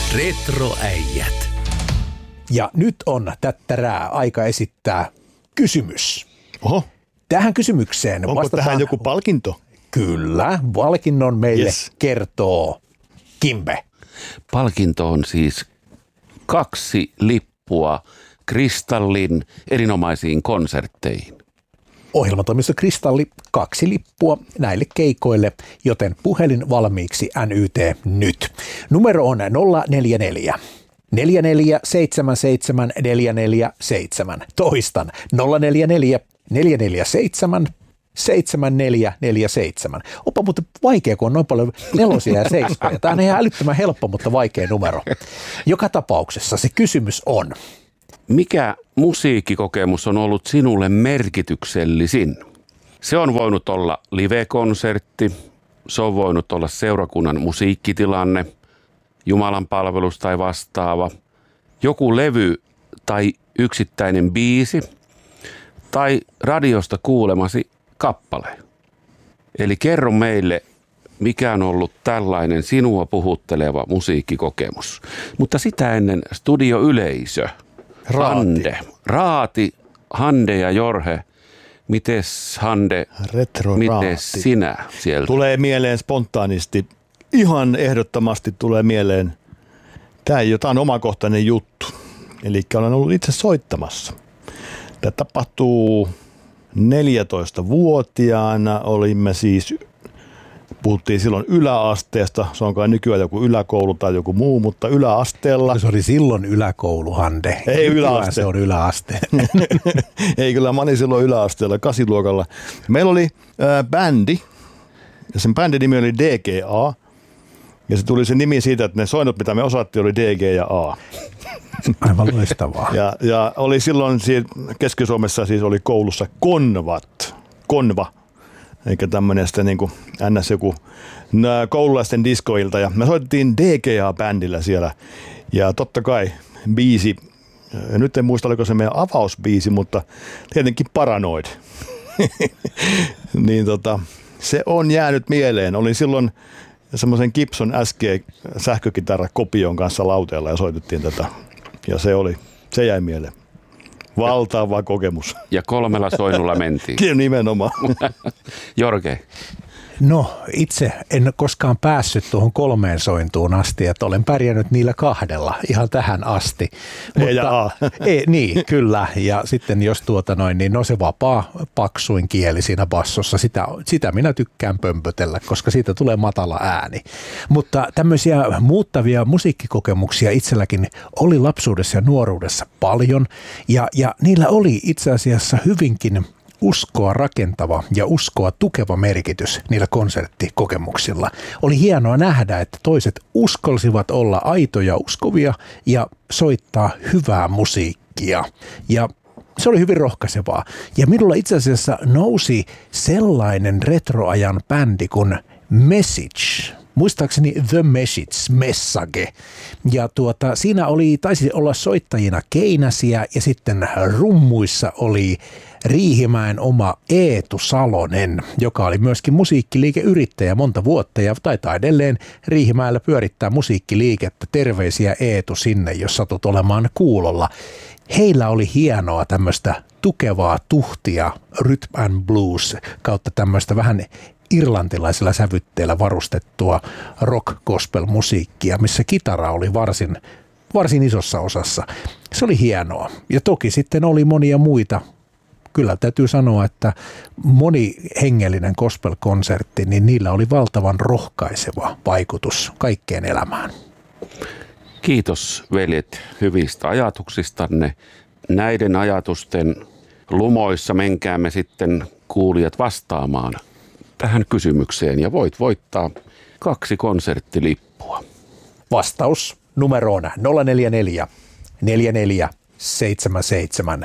Retroäijät. Ja nyt on tättärää aika esittää kysymys. Oho. Tähän kysymykseen Onko vastataan... tähän joku palkinto? Kyllä, palkinnon meille kertoo Kimbe. Palkinto on siis 2 lippua Kristallin erinomaisiin konsertteihin. Ohjelmatoimisto Kristalli 2 lippua näille keikoille, joten puhelin valmiiksi NYT nyt. Numero on 044 4477 447. Toistan 044 447 7447. Onpa muuten vaikea, kun on noin paljon 4 ja 7. Tämä on ihan älyttömän helppo, mutta vaikea numero. Joka tapauksessa se kysymys on. Mikä musiikkikokemus on ollut sinulle merkityksellisin? Se on voinut olla live-konsertti, se on voinut olla seurakunnan musiikkitilanne, Jumalan palvelus tai vastaava, joku levy tai yksittäinen biisi tai radiosta kuulemasi kappale. Eli kerro meille, mikä on ollut tällainen sinua puhutteleva musiikkikokemus. Mutta sitä ennen studioyleisö. Hande ja Jorge. Mites Hande, mites sinä sieltä? Tulee mieleen spontaanisti, ihan ehdottomasti tulee mieleen. Tämä ei jotain omakohtainen juttu. Eli olen ollut itse soittamassa. Tämä tapahtuu 14-vuotiaana. Olimme siis, puhuttiin silloin yläasteesta. Se on kai nykyään joku yläkoulu tai joku muu, mutta yläasteella. Se oli silloin yläkoulu, Hande. Ei yläaste. Se on yläaste. Ei kyllä, mä olin silloin yläasteella, 8-luokalla. Meillä oli bändi, ja sen bändin nimi oli DGA. Ja se tuli se nimi siitä, että ne soinut, mitä me osattiin, oli DG ja A. Aivan loistavaa. Ja oli silloin Keski-Suomessa siis oli koulussa konva, eikä tämmöinen sitten niin kuin ns. Joku koululaisten diskoilta. Ja me soitettiin DGA-bändillä siellä. Ja totta kai biisi, nyt en muista oliko se meidän avausbiisi, mutta tietenkin Paranoid. Niin se on jäänyt mieleen. Olin silloin semmoisen Gibson SG sähkökitarra-kopion kanssa lauteella ja soitettiin tätä. Ja se jäi mieleen. Valtava kokemus. Ja 3 soinnulla mentiin. Nimenomaan. Jorge. No, itse en koskaan päässyt tuohon 3 sointuun asti, että olen pärjännyt niillä 2 ihan tähän asti. Niin, kyllä. Ja sitten jos niin se vapaa paksuin kieli siinä bassossa, sitä minä tykkään pömpötellä, koska siitä tulee matala ääni. Mutta tämmöisiä muuttavia musiikkikokemuksia itselläkin oli lapsuudessa ja nuoruudessa paljon, ja niillä oli itse asiassa hyvinkin uskoa rakentava ja uskoa tukeva merkitys niillä konserttikokemuksilla. Oli hienoa nähdä, että toiset uskalsivat olla aitoja uskovia ja soittaa hyvää musiikkia. Ja se oli hyvin rohkaisevaa. Ja minulla itse asiassa nousi sellainen retroajan bändi kuin Message. Muistaakseni The Message. Ja siinä taisi olla soittajina Keinäsiä ja sitten rummuissa oli Riihimäen oma Eetu Salonen, joka oli myöskin musiikkiliikeyrittäjä monta vuotta ja taitaa edelleen Riihimäellä pyörittää musiikkiliikettä. Terveisiä Eetu sinne, jos satut olemaan kuulolla. Heillä oli hienoa tämmöistä tukevaa tuhtia, rhythm and blues kautta tämmöistä vähän irlantilaisilla sävytteillä varustettua rock-gospel-musiikkia, missä kitara oli varsin isossa osassa. Se oli hienoa. Ja toki sitten oli monia muita. Kyllä täytyy sanoa, että moni hengellinen gospel-konsertti, niin niillä oli valtavan rohkaiseva vaikutus kaikkeen elämään. Kiitos veljet hyvistä ajatuksistanne. Näiden ajatusten lumoissa menkäämme sitten kuulijat vastaamaan tähän kysymykseen ja voit voittaa 2 konserttilippua. Vastaus numeroon 044 44 77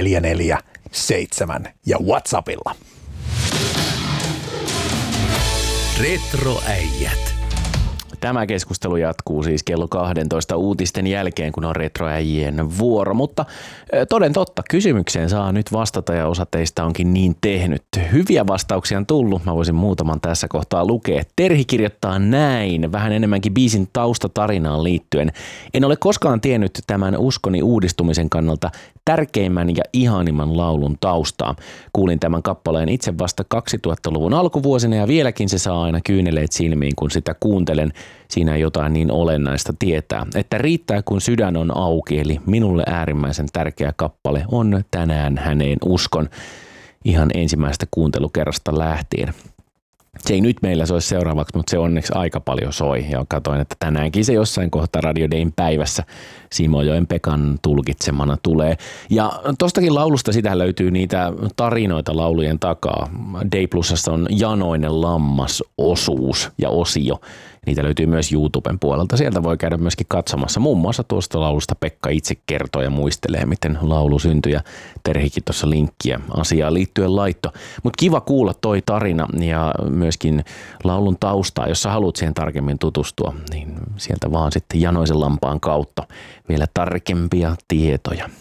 447 ja WhatsAppilla. Retroäijät. Tämä keskustelu jatkuu siis kello 12 uutisten jälkeen, kun on retroäijien vuoro. Mutta toden totta, kysymykseen saa nyt vastata ja osa teistä onkin niin tehnyt. Hyviä vastauksia on tullut. Mä voisin muutaman tässä kohtaa lukea. Terhi kirjoittaa näin, vähän enemmänkin biisin taustatarinaan liittyen. En ole koskaan tiennyt tämän uskoni uudistumisen kannalta tärkeimmän ja ihanimman laulun taustaa. Kuulin tämän kappaleen itse vasta 2000-luvun alkuvuosina ja vieläkin se saa aina kyyneleet silmiin, kun sitä kuuntelen. Siinä jotain niin olennaista tietää, että riittää kun sydän on auki, eli minulle äärimmäisen tärkeä kappale on Tänään häneen uskon ihan ensimmäisestä kuuntelukerrasta lähtien. Se ei nyt meillä soi seuraavaksi, mutta se onneksi aika paljon soi ja katsoin, että tänäänkin se jossain kohtaa Radio Dayn päivässä Simojoen Pekan tulkitsemana tulee. Ja tostakin laulusta sitä löytyy niitä tarinoita laulujen takaa. Day Plusassa on Janoinen lammas osuus ja osio. Niitä löytyy myös YouTuben puolelta. Sieltä voi käydä myöskin katsomassa. Muun muassa tuosta laulusta Pekka itse kertoo ja muistelee, miten laulu syntyi. Ja Terhikin tuossa linkkiä asiaan liittyen laitto. Mutta kiva kuulla toi tarina ja myöskin laulun taustaa. Jos sä haluat siihen tarkemmin tutustua, niin sieltä vaan sitten Janoisen lampaan kautta vielä tarkempia tietoja.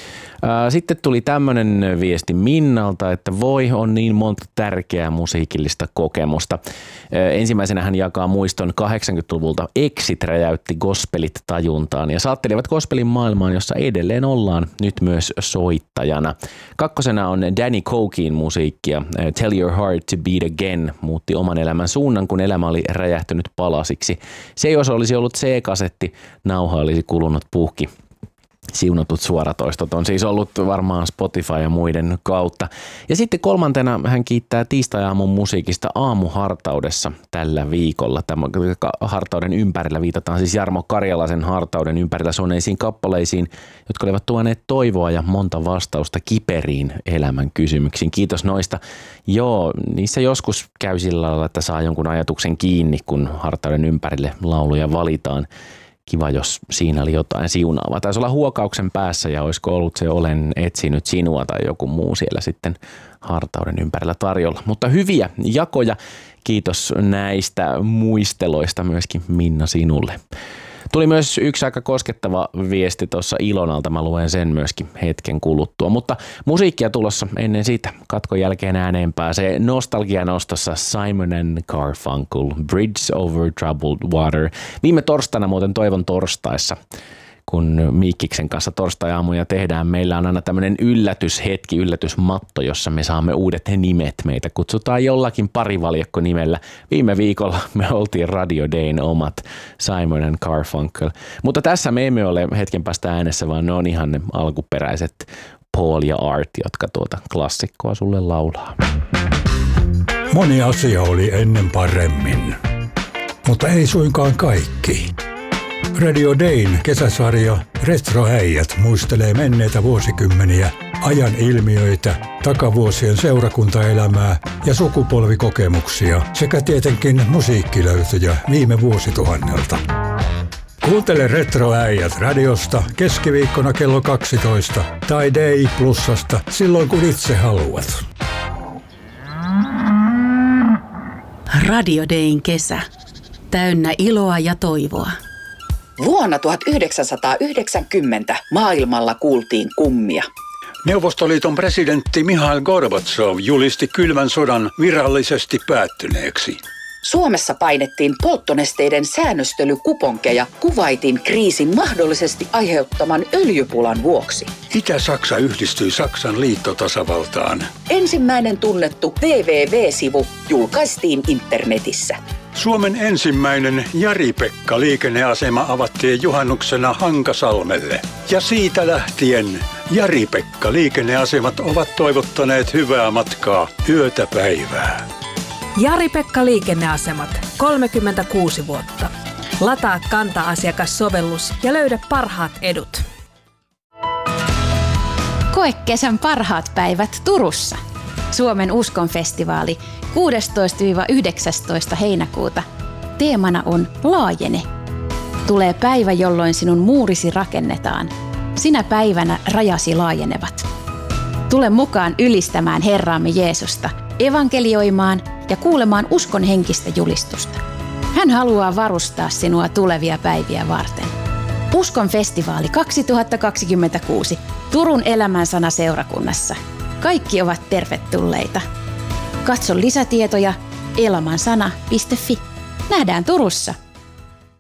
Sitten tuli tämmöinen viesti Minnalta, että voi on niin monta tärkeää musiikillista kokemusta. Ensimmäisenä hän jakaa muiston 80-luvulta. Exit räjäytti gospelit tajuntaan ja saattelivat gospelin maailmaan, jossa edelleen ollaan nyt myös soittajana. Kakkosena on Danny Cokin musiikkia. Tell Your Heart to Beat Again muutti oman elämän suunnan, kun elämä oli räjähtynyt palasiksi. Se jos olisi ollut C-kasetti, nauha olisi kulunut puhki. Siunatut suoratoistot on siis ollut varmaan Spotify ja muiden kautta. Ja sitten kolmantena hän kiittää tiistai-aamun musiikista aamuhartaudessa tällä viikolla. Tämä hartauden ympärillä viitataan siis Jarmo Karjalaisen hartauden ympärillä soneisiin kappaleisiin, jotka olivat tuoneet toivoa ja monta vastausta kiperiin elämän kysymyksiin. Kiitos noista. Joo, niissä joskus käy sillä lailla, että saa jonkun ajatuksen kiinni, kun hartauden ympärille lauluja valitaan. Kiva, jos siinä oli jotain siunaavaa. Taisi olla huokauksen päässä ja olisiko ollut se Olen etsinyt sinua tai joku muu siellä sitten hartauden ympärillä tarjolla. Mutta hyviä jakoja. Kiitos näistä muisteloista myöskin Minna sinulle. Tuli myös yksi aika koskettava viesti tuossa Ilonalta. Mä luen sen myöskin hetken kuluttua. Mutta musiikkia tulossa ennen sitä. Katkon jälkeen ääneen pääsee nostalgianostossa Simon & Garfunkel, Bridge Over Troubled Water. Viime torstaina muuten Toivon torstaissa, kun Miikkiksen kanssa torstai-aamuja tehdään, meillä on aina tämmöinen yllätyshetki, yllätysmatto, jossa me saamme uudet nimet. Meitä kutsutaan jollakin parivaljakko nimellä. Viime viikolla me oltiin Radio Dayn omat Simon & Garfunkel. Mutta tässä me emme ole hetken päästä äänessä, vaan ne on ihan ne alkuperäiset Paul ja Art, jotka tuota klassikkoa sulle laulaa. Moni asia oli ennen paremmin, mutta ei suinkaan kaikki. Radio Dayn kesäsarja Retroäijät muistelee menneitä vuosikymmeniä, ajan ilmiöitä, takavuosien seurakuntaelämää ja sukupolvikokemuksia sekä tietenkin musiikkilöytöjä viime vuosituhannelta. Kuuntele Retroäijät radiosta keskiviikkona kello 12 tai Day Plusasta silloin kun itse haluat. Radio Dayn kesä. Täynnä iloa ja toivoa. Vuonna 1990 maailmalla kuultiin kummia. Neuvostoliiton presidentti Mihail Gorbatsov julisti kylmän sodan virallisesti päättyneeksi. Suomessa painettiin polttonesteiden säännöstelykuponkeja Kuwaitin kriisin mahdollisesti aiheuttaman öljypulan vuoksi. Itä-Saksa yhdistyi Saksan liittotasavaltaan. Ensimmäinen tunnettu www-sivu julkaistiin internetissä. Suomen ensimmäinen Jari-Pekka-liikenneasema avattiin juhannuksena Hankasalmelle. Ja siitä lähtien Jari-Pekka-liikenneasemat ovat toivottaneet hyvää matkaa yötä päivää. Jari-Pekka liikenneasemat, 36 vuotta. Lataa Kanta-asiakassovellus ja löydä parhaat edut. Koe kesän parhaat päivät Turussa. Suomen uskonfestivaali 16-19 heinäkuuta. Teemana on Laajene. Tulee päivä, jolloin sinun muurisi rakennetaan. Sinä päivänä rajasi laajenevat. Tule mukaan ylistämään Herraamme Jeesusta, evankelioimaan ja kuulemaan uskon henkistä julistusta. Hän haluaa varustaa sinua tulevia päiviä varten. Uskon festivaali 2026 Turun Elämänsana seurakunnassa. Kaikki ovat tervetulleita. Katso lisätietoja elamansana.fi. Nähdään Turussa!